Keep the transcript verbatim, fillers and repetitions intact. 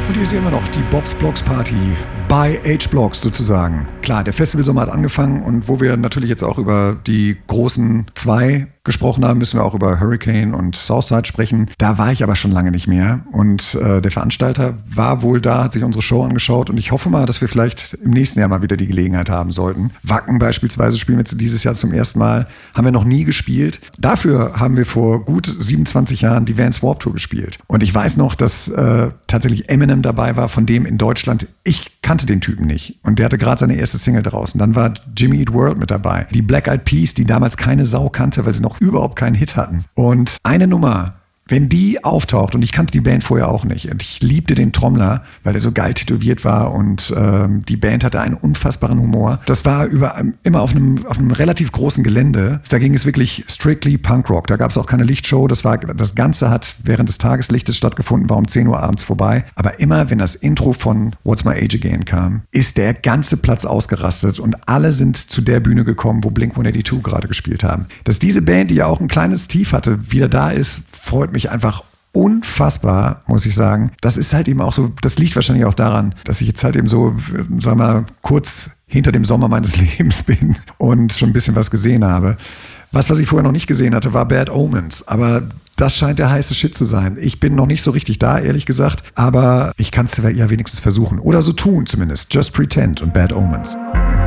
Und hier sehen wir noch die Bob's Blocks Party bei H-Blocks sozusagen. Klar, der Festivalsommer hat angefangen und wo wir natürlich jetzt auch über die großen zwei gesprochen haben, müssen wir auch über Hurricane und Southside sprechen. Da war ich aber schon lange nicht mehr und äh, der Veranstalter war wohl da, hat sich unsere Show angeschaut und ich hoffe mal, dass wir vielleicht im nächsten Jahr mal wieder die Gelegenheit haben sollten. Wacken beispielsweise spielen wir dieses Jahr zum ersten Mal, haben wir noch nie gespielt. Dafür haben wir vor gut siebenundzwanzig Jahren die Vans Warped Tour gespielt. Und ich weiß noch, dass äh, tatsächlich Eminem dabei war, von dem in Deutschland, ich kannte den Typen nicht. Und der hatte gerade seine erste Single draußen. Dann war Jimmy Eat World mit dabei. Die Black Eyed Peas, die damals keine Sau kannte, weil sie noch überhaupt keinen Hit hatten. Und eine Nummer, wenn die auftaucht, und ich kannte die Band vorher auch nicht, und ich liebte den Trommler, weil er so geil tätowiert war und ähm, die Band hatte einen unfassbaren Humor. Das war über, immer auf einem, auf einem relativ großen Gelände. Da ging es wirklich strictly Punkrock. Da gab es auch keine Lichtshow. Das, war, das Ganze hat während des Tageslichtes stattgefunden, war um zehn Uhr abends vorbei. Aber immer, wenn das Intro von What's My Age Again kam, ist der ganze Platz ausgerastet und alle sind zu der Bühne gekommen, wo Blink one eighty-two gerade gespielt haben. Dass diese Band, die ja auch ein kleines Tief hatte, wieder da ist, freut mich einfach unfassbar, muss ich sagen. Das ist halt eben auch so, das liegt wahrscheinlich auch daran, dass ich jetzt halt eben so, sagen wir mal, kurz hinter dem Sommer meines Lebens bin und schon ein bisschen was gesehen habe. Was, was ich vorher noch nicht gesehen hatte, war Bad Omens, aber das scheint der heiße Shit zu sein. Ich bin noch nicht so richtig da, ehrlich gesagt, aber ich kann es ja wenigstens versuchen. Oder so tun zumindest. Just Pretend und Bad Omens.